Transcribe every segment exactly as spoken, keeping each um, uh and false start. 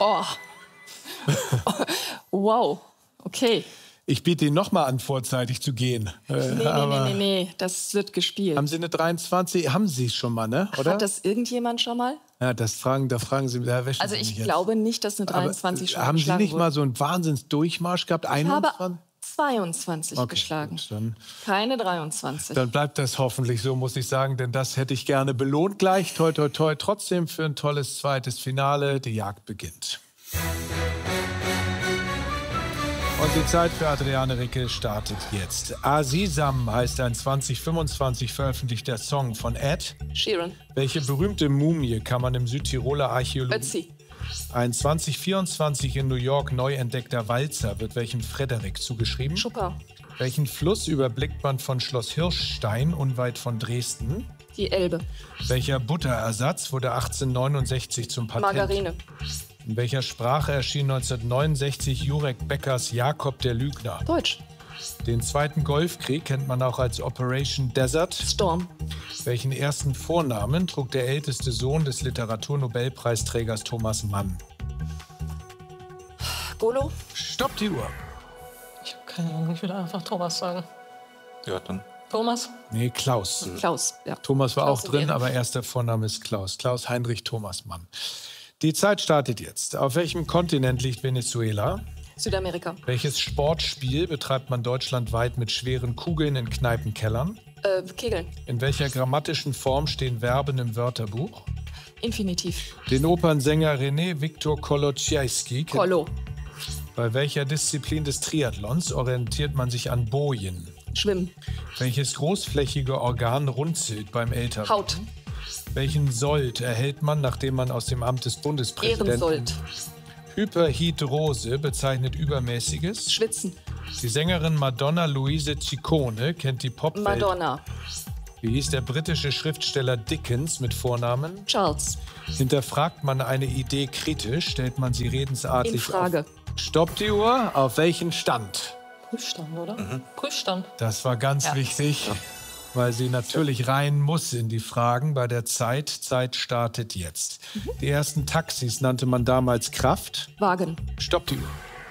Oh. Wow, okay. Ich biete Ihnen noch mal an, vorzeitig zu gehen. Nee, nee, nee, nee, nee, das wird gespielt. Haben Sie eine dreiundzwanzig? Haben Sie es schon mal, ne? Oder? Hat das irgendjemand schon mal? Ja, das fragen, da fragen Sie, da wäschen Also Sie ich mich glaube jetzt. nicht, dass eine dreiundzwanzig schon Haben Sie geschlagen nicht wurde. mal so einen Wahnsinnsdurchmarsch gehabt? Ich einundzwanzig? habe zweiundzwanzig Okay, geschlagen. gut, dann, Keine dreiundzwanzig. dann bleibt das hoffentlich so, muss ich sagen, denn das hätte ich gerne belohnt gleich. Toi, toi, toi, trotzdem für ein tolles zweites Finale. Die Jagd beginnt. Und die Zeit für Adriane Ricke startet jetzt. Azizam heißt ein zwanzig fünfundzwanzig veröffentlichter Song von Ed. Sheeran. Welche berühmte Mumie kann man im Südtiroler Archäologie... Ötzi. Ein zwanzig vierundzwanzig in New York neu entdeckter Walzer wird welchem Frederik zugeschrieben? Chopin. Welchen Fluss überblickt man von Schloss Hirschstein unweit von Dresden? Die Elbe. Welcher Butterersatz wurde achtzehnhundertneunundsechzig zum Patent? Margarine. In welcher Sprache erschien neunzehnhundertneunundsechzig Jurek Beckers Jakob der Lügner? Deutsch. Den Zweiten Golfkrieg kennt man auch als Operation Desert. Storm. Welchen ersten Vornamen trug der älteste Sohn des Literaturnobelpreisträgers Thomas Mann? Golo. Stopp die Uhr. Ich habe keine Ahnung, ich würde einfach Thomas sagen. Ja, dann. Thomas? Nee, Klaus. Klaus. Ja. Thomas war Klaus auch drin, Emiel. aber erster Vorname ist Klaus. Klaus Heinrich Thomas Mann. Die Zeit startet jetzt. Auf welchem Kontinent liegt Venezuela? Südamerika. Welches Sportspiel betreibt man deutschlandweit mit schweren Kugeln in Kneipenkellern? Äh, Kegeln. In welcher grammatischen Form stehen Verben im Wörterbuch? Infinitiv. Den Opernsänger René Viktor Kolodziejski. kennt- Kollo. Bei welcher Disziplin des Triathlons orientiert man sich an Bojen? Schwimmen. Welches großflächige Organ runzelt beim Älterwerden? Haut. Welchen Sold erhält man, nachdem man aus dem Amt des Bundespräsidenten... Ehrensold. Hyperhidrose bezeichnet Übermäßiges. Schwitzen. Die Sängerin Madonna Luise Ciccone kennt die Popwelt. Madonna. Wie hieß der britische Schriftsteller Dickens mit Vornamen? Charles. Hinterfragt man eine Idee kritisch, stellt man sie redensartlich In Frage. auf. Stoppt die Uhr. Auf welchen Stand? Prüfstand, oder? Mhm. Prüfstand. Das war ganz Ja. wichtig, weil sie natürlich rein muss in die Fragen bei der Zeit. Zeit startet jetzt. Mhm. Die ersten Taxis nannte man damals Kraft. Wagen. Stoppt die Uhr.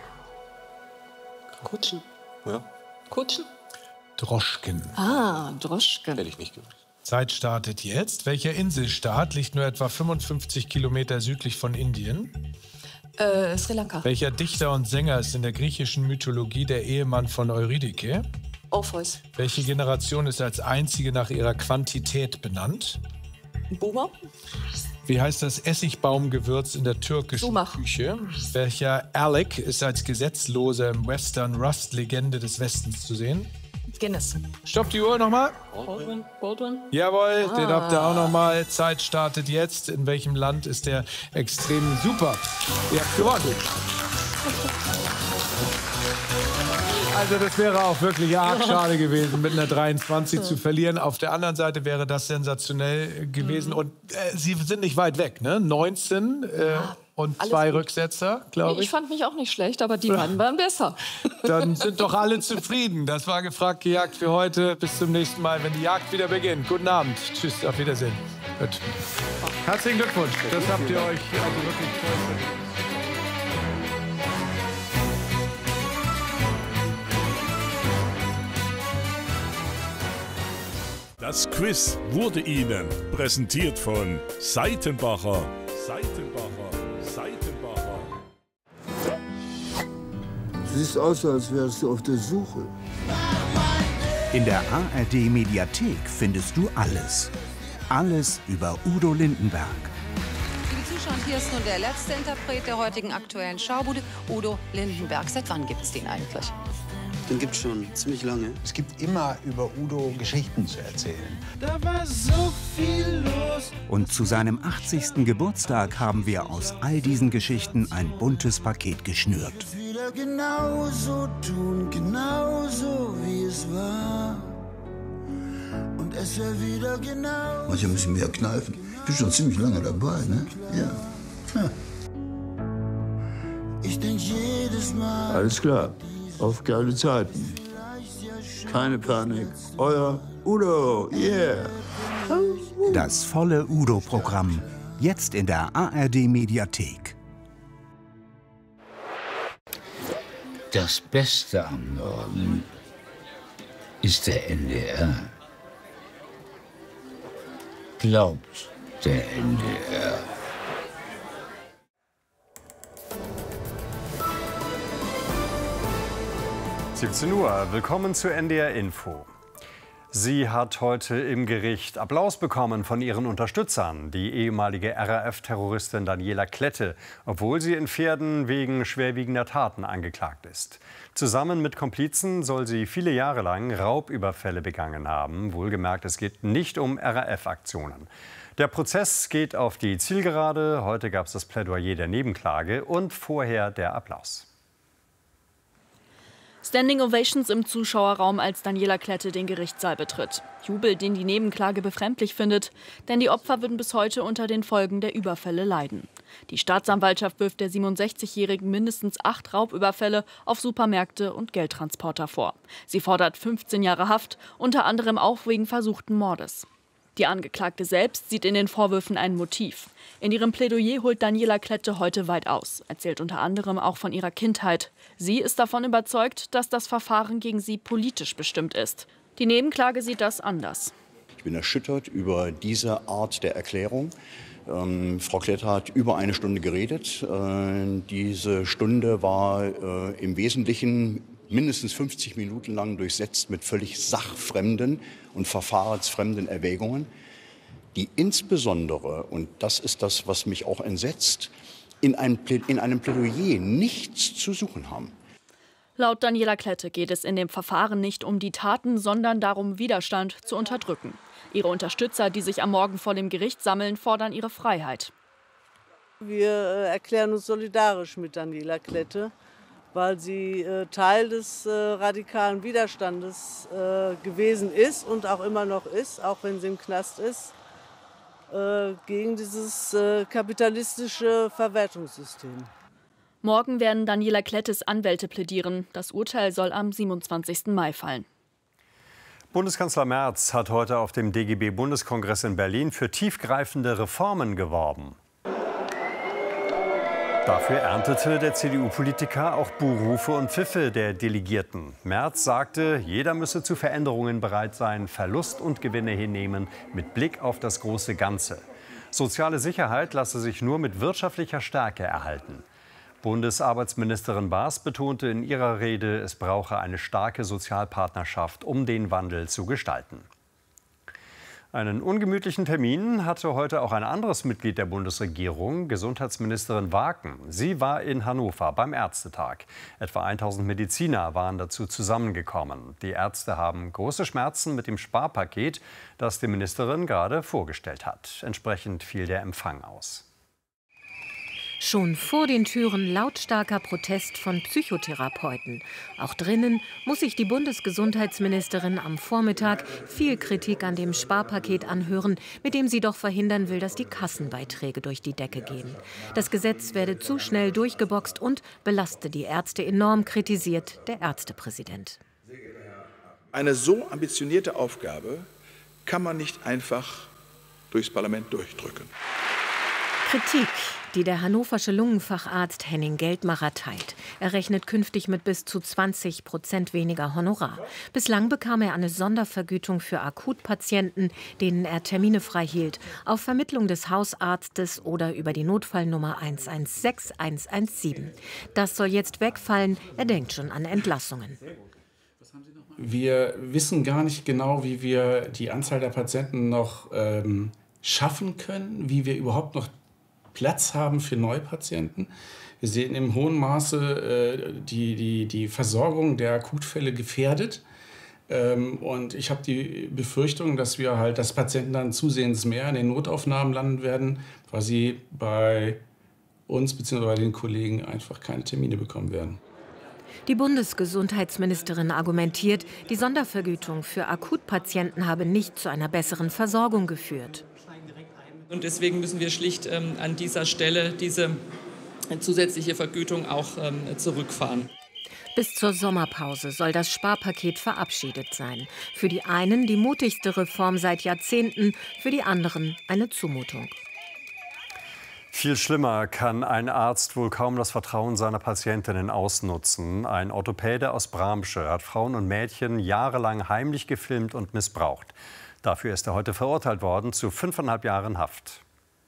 Kutschen. Ja, Kutschen? Droschken. Ah, Droschken. hätte ich nicht gewusst. Zeit startet jetzt. Welcher Inselstaat liegt nur etwa fünfundfünfzig Kilometer südlich von Indien? Äh, Sri Lanka. Welcher Dichter und Sänger ist in der griechischen Mythologie der Ehemann von Eurydike? Orpheus. Welche Generation ist als einzige nach ihrer Quantität benannt? Boomer. Wie heißt das Essigbaumgewürz in der türkischen Sumach. Küche? Welcher Alec ist als Gesetzloser im Western Rust Legende des Westens zu sehen? Guinness. Stopp die Uhr nochmal. Baldwin? Baldwin? Jawohl, den Ah. habt ihr auch nochmal. Zeit startet jetzt. In welchem Land ist der extrem super? Ihr habt gewonnen. Also das wäre auch wirklich arg schade gewesen, mit einer dreiundzwanzig zu verlieren. Auf der anderen Seite wäre das sensationell gewesen. Und äh, Sie sind nicht weit weg, ne? neunzehn äh, und alles zwei gut. Rücksetzer, glaube Ich ich. fand mich auch nicht schlecht, aber die beiden waren besser. Dann sind doch alle zufrieden. Das war gefragt, gejagt für heute. Bis zum nächsten Mal, wenn die Jagd wieder beginnt. Guten Abend. Tschüss, auf Wiedersehen. Gut. Herzlichen Glückwunsch. Das habt ihr euch also wirklich toll verdient. Das Quiz wurde Ihnen präsentiert von Seitenbacher. Seitenbacher. Seitenbacher. Du siehst aus, als wärst du auf der Suche. In der A R D-Mediathek findest du alles. Alles über Udo Lindenberg. Liebe Zuschauer, und hier ist nun der letzte Interpret der heutigen aktuellen Schaubude, Udo Lindenberg. Seit wann gibt es den eigentlich? Den gibt's schon ziemlich lange. Es gibt immer über Udo Geschichten zu erzählen. Da war so viel los. Und zu seinem achtzigsten Geburtstag haben wir aus all diesen Geschichten ein buntes Paket geschnürt. Wieder genauso tun, genauso wie es war. Und es wäre wieder genau. Manchmal müssen wir kneifen. Ich bin schon ziemlich lange dabei, ne? Ja. ja. Ich denk jedes Mal. Alles klar. Auf geile Zeiten. Keine Panik. Euer Udo. Yeah. Das volle Udo-Programm. Jetzt in der A R D-Mediathek. Das Beste am Norden ist der N D R. Glaubt der N D R. siebzehn Uhr, willkommen zu N D R Info. Sie hat heute im Gericht Applaus bekommen von ihren Unterstützern, die ehemalige R A F-Terroristin Daniela Klette, obwohl sie in Pferden wegen schwerwiegender Taten angeklagt ist. Zusammen mit Komplizen soll sie viele Jahre lang Raubüberfälle begangen haben. Wohlgemerkt, es geht nicht um R A F-Aktionen. Der Prozess geht auf die Zielgerade. Heute gab es das Plädoyer der Nebenklage und vorher der Applaus. Standing Ovations im Zuschauerraum, als Daniela Klette den Gerichtssaal betritt. Jubel, den die Nebenklage befremdlich findet, denn die Opfer würden bis heute unter den Folgen der Überfälle leiden. Die Staatsanwaltschaft wirft der siebenundsechzigjährigen mindestens acht Raubüberfälle auf Supermärkte und Geldtransporter vor. Sie fordert fünfzehn Jahre Haft, unter anderem auch wegen versuchten Mordes. Die Angeklagte selbst sieht in den Vorwürfen ein Motiv. In ihrem Plädoyer holt Daniela Klette heute weit aus, erzählt unter anderem auch von ihrer Kindheit. Sie ist davon überzeugt, dass das Verfahren gegen sie politisch bestimmt ist. Die Nebenklage sieht das anders. Ich bin erschüttert über diese Art der Erklärung. Ähm, Frau Klette hat über eine Stunde geredet. Äh, diese Stunde war äh, im Wesentlichen mindestens fünfzig Minuten lang durchsetzt mit völlig sachfremden und verfahrensfremden Erwägungen, die insbesondere, und das ist das, was mich auch entsetzt, in einem, in einem Plädoyer nichts zu suchen haben. Laut Daniela Klette geht es in dem Verfahren nicht um die Taten, sondern darum, Widerstand zu unterdrücken. Ihre Unterstützer, die sich am Morgen vor dem Gericht sammeln, fordern ihre Freiheit. Wir erklären uns solidarisch mit Daniela Klette, weil sie äh, Teil des äh, radikalen Widerstandes äh, gewesen ist und auch immer noch ist, auch wenn sie im Knast ist, äh, gegen dieses äh, kapitalistische Verwertungssystem. Morgen werden Daniela Klettes Anwälte plädieren. Das Urteil soll am siebenundzwanzigsten Mai fallen. Bundeskanzler Merz hat heute auf dem D G B-Bundeskongress in Berlin für tiefgreifende Reformen geworben. Dafür erntete der C D U-Politiker auch Buhrufe und Pfiffe der Delegierten. Merz sagte, jeder müsse zu Veränderungen bereit sein, Verlust und Gewinne hinnehmen, mit Blick auf das große Ganze. Soziale Sicherheit lasse sich nur mit wirtschaftlicher Stärke erhalten. Bundesarbeitsministerin Baas betonte in ihrer Rede, es brauche eine starke Sozialpartnerschaft, um den Wandel zu gestalten. Einen ungemütlichen Termin hatte heute auch ein anderes Mitglied der Bundesregierung, Gesundheitsministerin Waken. Sie war in Hannover beim Ärztetag. Etwa tausend Mediziner waren dazu zusammengekommen. Die Ärzte haben große Schmerzen mit dem Sparpaket, das die Ministerin gerade vorgestellt hat. Entsprechend fiel der Empfang aus. Schon vor den Türen lautstarker Protest von Psychotherapeuten. Auch drinnen muss sich die Bundesgesundheitsministerin am Vormittag viel Kritik an dem Sparpaket anhören, mit dem sie doch verhindern will, dass die Kassenbeiträge durch die Decke gehen. Das Gesetz werde zu schnell durchgeboxt und belaste die Ärzte enorm, kritisiert der Ärztepräsident. Eine so ambitionierte Aufgabe kann man nicht einfach durchs Parlament durchdrücken. Kritik, die der hannoversche Lungenfacharzt Henning Geldmacher teilt. Er rechnet künftig mit bis zu zwanzig Prozent weniger Honorar. Bislang bekam er eine Sondervergütung für Akutpatienten, denen er Termine frei hielt, auf Vermittlung des Hausarztes oder über die Notfallnummer eins eins sechs eins eins sieben. Das soll jetzt wegfallen. Er denkt schon an Entlassungen. Wir wissen gar nicht genau, wie wir die Anzahl der Patienten noch ähm, schaffen können, wie wir überhaupt noch Platz haben für Neupatienten. Wir sehen im hohen Maße äh, die, die, die Versorgung der Akutfälle gefährdet. Ähm, und ich habe die Befürchtung, dass wir halt, dass Patienten dann zusehends mehr in den Notaufnahmen landen werden, weil sie bei uns bzw. bei den Kollegen einfach keine Termine bekommen werden. Die Bundesgesundheitsministerin argumentiert, die Sondervergütung für Akutpatienten habe nicht zu einer besseren Versorgung geführt. Und deswegen müssen wir schlicht ähm, an dieser Stelle diese zusätzliche Vergütung auch ähm, zurückfahren. Bis zur Sommerpause soll das Sparpaket verabschiedet sein. Für die einen die mutigste Reform seit Jahrzehnten, für die anderen eine Zumutung. Viel schlimmer kann ein Arzt wohl kaum das Vertrauen seiner Patientinnen ausnutzen. Ein Orthopäde aus Bramsche hat Frauen und Mädchen jahrelang heimlich gefilmt und missbraucht. Dafür ist er heute verurteilt worden zu fünfeinhalb Jahren Haft.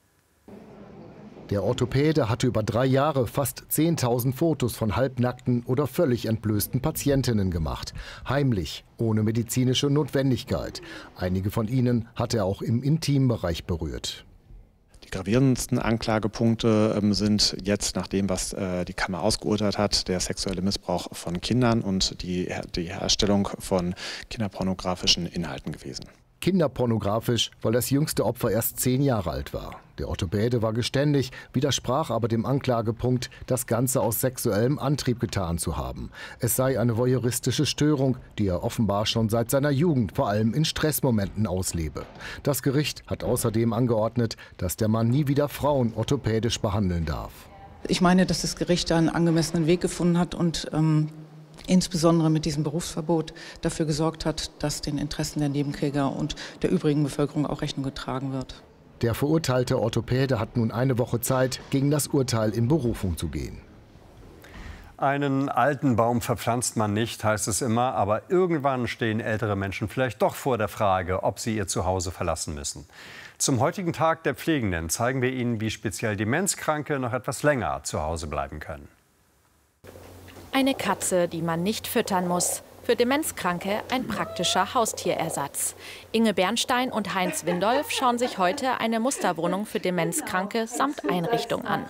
Der Orthopäde hatte über drei Jahre fast zehntausend Fotos von halbnackten oder völlig entblößten Patientinnen gemacht. Heimlich, ohne medizinische Notwendigkeit. Einige von ihnen hat er auch im Intimbereich berührt. Die gravierendsten Anklagepunkte ähm, sind jetzt, nach dem, was äh, die Kammer ausgeurteilt hat, der sexuelle Missbrauch von Kindern und die, die Herstellung von kinderpornografischen Inhalten gewesen. Kinderpornografisch, weil das jüngste Opfer erst zehn Jahre alt war. Der Orthopäde war geständig, widersprach aber dem Anklagepunkt, das Ganze aus sexuellem Antrieb getan zu haben. Es sei eine voyeuristische Störung, die er offenbar schon seit seiner Jugend vor allem in Stressmomenten auslebe. Das Gericht hat außerdem angeordnet, dass der Mann nie wieder Frauen orthopädisch behandeln darf. Ich meine, dass das Gericht da einen angemessenen Weg gefunden hat und ähm insbesondere mit diesem Berufsverbot dafür gesorgt hat, dass den Interessen der Nebenkläger und der übrigen Bevölkerung auch Rechnung getragen wird. Der verurteilte Orthopäde hat nun eine Woche Zeit, gegen das Urteil in Berufung zu gehen. Einen alten Baum verpflanzt man nicht, heißt es immer, aber irgendwann stehen ältere Menschen vielleicht doch vor der Frage, ob sie ihr Zuhause verlassen müssen. Zum heutigen Tag der Pflegenden zeigen wir Ihnen, wie speziell Demenzkranke noch etwas länger zu Hause bleiben können. Eine Katze, die man nicht füttern muss. Für Demenzkranke ein praktischer Haustierersatz. Inge Bernstein und Heinz Windolf schauen sich heute eine Musterwohnung für Demenzkranke samt Einrichtung an.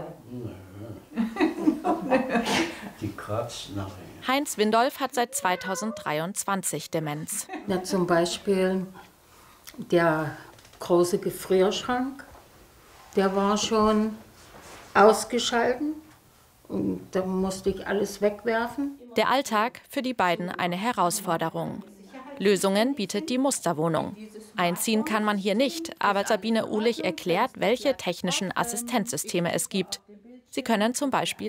Heinz Windolf hat seit zweitausenddreiundzwanzig Demenz. Ja, zum Beispiel der große Gefrierschrank, der war schon ausgeschaltet. Und da musste ich alles wegwerfen. Der Alltag für die beiden eine Herausforderung. Lösungen bietet die Musterwohnung. Einziehen kann man hier nicht, aber Sabine Uhlich erklärt, welche technischen Assistenzsysteme es gibt. Sie können zum Beispiel